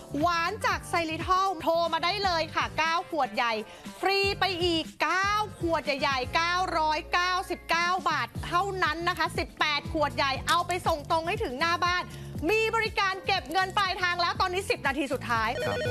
หวานจากไซริทอลโทรมาได้เลยค่ะ9ขวดใหญ่ฟรีไปอีก9ขวดใหญ่ๆ999 บาทเท่านั้นนะคะ18ขวดใหญ่เอาไปส่งตรงให้ถึงหน้าบ้านมีบริการเก็บเงินปลายทางแล้วตอนนี้10นาทีสุดท้าย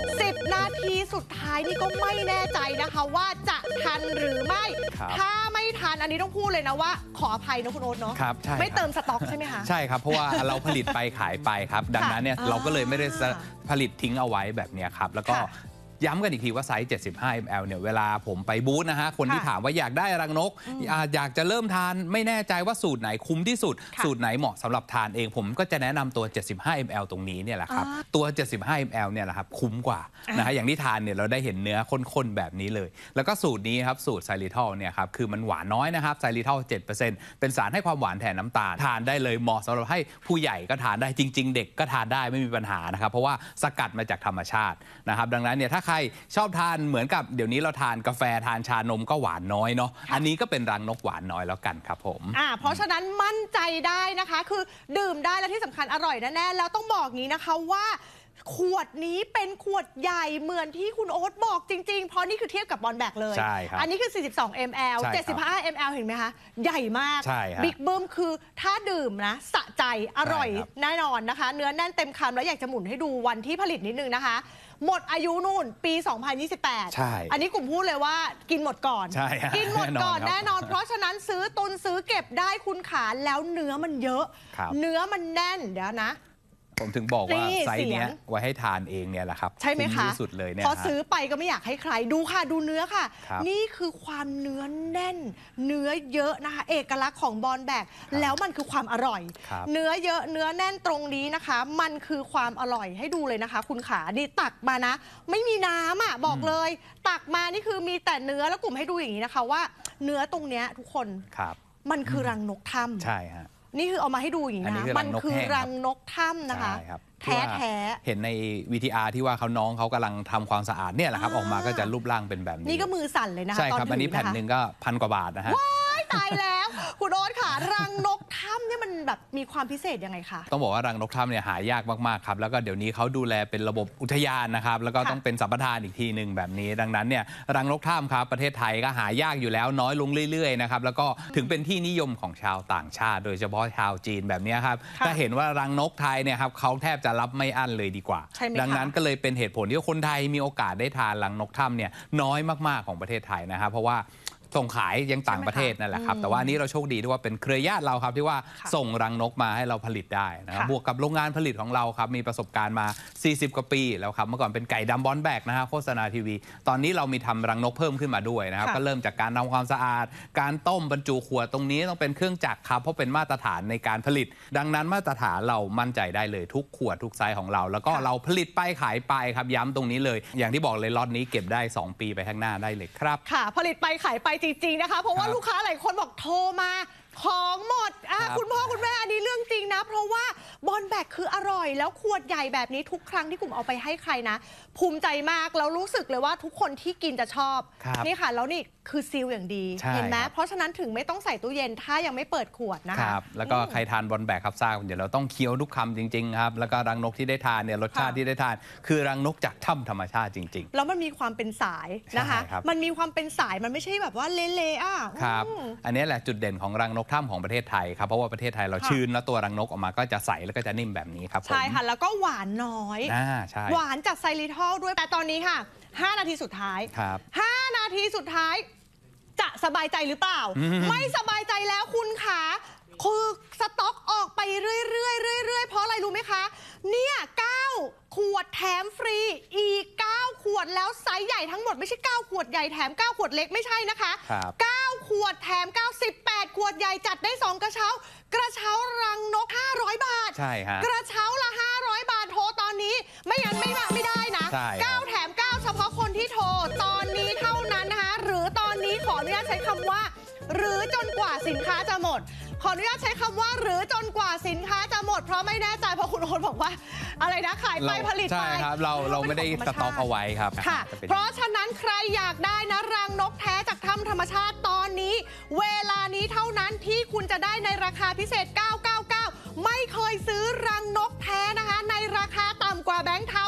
10นาทีสุดท้ายนี่ก็ไม่แน่ใจนะคะว่าจะทันหรือไม่ถ้าไม่ทันอันนี้ต้องพูดเลยนะว่าขออภัยนะคุณโอ๊ตเนาะไม่เติมสต็อกใช่ไหมคะใช่ครับเพราะว่าเราผลิตไปขายไปครับดังนั้นเนี่ยเราก็เลยไม่ได้ผลิตทิ้งเอาไว้แบบนี้ครับแล้วก็ย้ำกันอีกทีว่าไซส์75 ml เนี่ยเวลาผมไปบูธนะฮะคนที่ถามว่าอยากได้รังนกอยากจะเริ่มทานไม่แน่ใจว่าสูตรไหนคุ้มที่สุดสูตรไหนเหมาะสำหรับทานเองผมก็จะแนะนำตัว75 ml ตรงนี้เนี่ยแหละครับตัว75 ml เนี่ยแหละครับคุ้มกว่านะฮะอย่างที่ทานเนี่ยเราได้เห็นเนื้อข้นๆแบบนี้เลยแล้วก็สูตรนี้ครับสูตรไซริทอลเนี่ยครับคือมันหวานน้อยนะครับไซริทอล 7% เป็นสารให้ความหวานแทนน้ำตาลทานได้เลยเหมาะสำหรับให้ผู้ใหญ่ก็ทานได้จริงๆเด็กก็ทานได้ไม่มีปัญหานะครับเพราะว่าสกัดมาจากธรรมชาตินะครับดังนั้นเนี่ยถ้าใครชอบทานเหมือนกับเดี๋ยวนี้เราทานกาแฟทานชานมก็หวานน้อยเนาะอันนี้ก็เป็นรังนกหวานน้อยแล้วกันครับผมเพราะฉะนั้นมั่นใจได้นะคะคือดื่มได้และที่สำคัญอร่อยแน่ๆแล้วต้องบอกงี้นะคะว่าขวดนี้เป็นขวดใหญ่เหมือนที่คุณโอ๊ตบอกจริงๆเพราะนี่คือเทียบกับบอลแบกเลยใช่ครับอันนี้คือ42 ml 75 ml เห็นไหมคะใหญ่มากใช่ครับบิ๊กเบิ้มคือถ้าดื่มนะสะใจอร่อยแน่นอนนะคะเนื้อแน่นเต็มคำแล้วอยากจะหมุนให้ดูวันที่ผลิตนิดนึงนะคะหมดอายุนู่นปี2028 ใช่อันนี้กลุ่มพูดเลยว่ากินหมดก่อนกินหมดก่อนแน่นอนเพราะฉะนั้นซื้อตุนซื้อเก็บได้คุณขาแล้วเนื้อมันเยอะเนื้อมันแน่นเดี๋ยวนะผมถึงบอกว่าไซส์นี้ไว้ให้ทานเองเนี่ยแหละครับใช่ไหมคะที่สุดเลยเนี่ยพอซื้อไปก็ไม่อยากให้ใครดูค่ะดูเนื้อค่ะนี่คือความเนื้อแน่นเนื้อเยอะนะคะเอกลักษณ์ของบอลแบกแล้วมันคือความอร่อยเนื้อเยอะเนื้อแน่นตรงนี้นะคะมันคือความอร่อยให้ดูเลยนะคะคุณขาดีตักมานะไม่มีน้ำอ่ะบอกเลยตักมานี่คือมีแต่เนื้อแล้วกลุ่มให้ดูอย่างนี้นะคะว่าเนื้อตรงเนี้ยทุกคนมันคือรังนกถ้ำใช่ฮะนี่คือเอามาให้ดูอย่างนี้นะมันคือรังนกถ้ำนะคะแท้เห็นใน VTR ที่ว่าน้องเขากำลังทำความสะอาดเนี่ยแหละครับออกมาก็จะรูปร่างเป็นแบบนี้นี่ก็มือสั่นเลยนะคะใช่ครับอันนี้แผ่นหนึ่งก็1,000 กว่าบาทนะฮะตายแล้วคุณโอ๊ตค่ะรังนกถ้ำเนี่ยมันแบบมีความพิเศษยังไงคะต้องบอกว่ารังนกถ้ำเนี่ยหายากมากๆครับแล้วก็เดี๋ยวนี้เขาดูแลเป็นระบบอุทยานนะครับแล้วก็ต้องเป็นสัมปทานอีกทีหนึ่งแบบนี้ดังนั้นเนี่ยรังนกถ้ำครับประเทศไทยก็หายากอยู่แล้วน้อยลงเรื่อยๆนะครับแล้วก็ถึงเป็นที่นิยมของชาวต่างชาติโดยเฉพาะชาวจีนแบบนี้ครับถ้าเห็นว่ารังนกไทยเนี่ยครับเขาแทบจะรับไม่อั้นเลยดีกว่าดังนั้นก็เลยเป็นเหตุผลที่คนไทยมีโอกาสได้ทานรังนกถ้ำเนี่ยน้อยมากๆของประเทศไทยนะครับเพราะว่าส่งขายยังต่างประเทศนั่นแหละครับแต่ว่านี้เราโชคดีที่ว่าเป็นเครือญาติเราครับที่ว่าส่งรังนกมาให้เราผลิตได้นะครับบวกกับโรงงานผลิตของเราครับมีประสบการณ์มา40 กว่าปีแล้วครับเมื่อก่อนเป็นไก่ดำบอลแบกนะฮะโฆษณาทีวีตอนนี้เรามีทำรังนกเพิ่มขึ้นมาด้วยนะครับก็เริ่มจากการทำความสะอาดการต้มบรรจุขวดตรงนี้ต้องเป็นเครื่องจักรครับเพราะเป็นมาตรฐานในการผลิตดังนั้นมาตรฐานเรามั่นใจได้เลยทุกขวดทุกไซส์ของเราแล้วก็เราผลิตไปขายไปครับย้ำตรงนี้เลยอย่างที่บอกเลยล็อตนี้เก็บได้2 ปีไปข้างหน้าได้เลยครับค่ะผลิตไปขายไปจริงๆนะคะเพราะว่าลูกค้าหลายคนบอกโทรมาของหมดคุณพ่อคุณแม่อันนี้เรื่องจริงนะเพราะว่าบอลแบกคืออร่อยแล้วขวดใหญ่แบบนี้ทุกครั้งที่กลุ่มเอาไปให้ใครนะภูมิใจมากแล้วรู้สึกเลยว่าทุกคนที่กินจะชอบนี่ค่ะแล้วนี่คือซีลอย่างดีเห็นไหมเพราะฉะนั้นถึงไม่ต้องใส่ตู้เย็นถ้ายังไม่เปิดขวดนะคะแล้วก็ใครทานบอลแบกครับทราบเดี๋ยวเราต้องเคี้ยวทุกคำจริงๆครับแล้วก็รังนกที่ได้ทานเนี่ยรสชาติที่ได้ทานคือรังนกจากถ้ำธรรมชาติจริงๆแล้วมันมีความเป็นสายนะคะมันมีความเป็นสายมันไม่ใช่แบบว่าเละๆครับอันนี้แหละจุดเด่นของรังนกถ้ำของประเทศไทยครับเพราะว่าประเทศไทยเราชื้นแล้วตัวรังนกออกมาก็จะใสแล้วก็จะนิ่มแบบนี้ครับใช่ค่ะแล้วก็หวานน้อยหวานจากไซริทอลด้วยแต่ตอนนี้ค่ะ5 นาทีสุดท้าย5 นาทีสุดท้ายจะสบายใจหรือเปล่าไม่สบายใจแล้วคุณขาคือสต็อกออกไปเรื่อยๆเพราะอะไรรู้ไหมคะเนี่ย9 ขวดแถมฟรีอีก9 ขวดแล้วไซส์ใหญ่ทั้งหมดไม่ใช่9 ขวดใหญ่แถม9 ขวดเล็กไม่ใช่นะคะ9 ขวดแถม18 ขวดใหญ่จัดได้2 กระเช้ากระเช้ารังนก500 บาทใช่ฮะกระเช้าละ500 บาทโทรตอนนี้ไม่งั้นไม่ได้นะ9 แถม 9เฉพาะคนที่โทรตอนนี้เท่านั้นนะคะหรือตอนนี้ขออนุญาตใช้คำว่าหรือจนกว่าสินค้าจะหมดขออนุญาตใช้คำว่าหรือจนกว่าสินค้าจะหมดเพราะไม่แน่ใจเพราะคุณโอ๊ตบอกว่าอะไรนะขายไปผลิตไปใช่ครับเราไม่ได้สต็อกเอาไว้ครับค่ะเพราะฉะนั้นใครอยากได้นะรังนกแท้จากถ้ำธรรมชาติตอนนี้เวลานี้เท่านั้นที่คุณจะได้ในราคาพิเศษ999ไม่เคยซื้อรังนกแท้นะคะในราคาต่ำกว่าแบงค์เทา